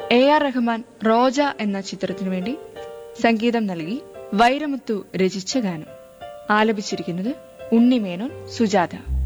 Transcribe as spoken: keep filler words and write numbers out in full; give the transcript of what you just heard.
A R Rahman Roja എന്ന ചിത്രത്തിനു വേണ്ടി സംഗീതം നൽകി വൈരമുത്തു രചിച്ച ഗാനം. ആലപിച്ചിരിക്കുന്നത് ഉണ്ണിമേനോൻ, സുജാത.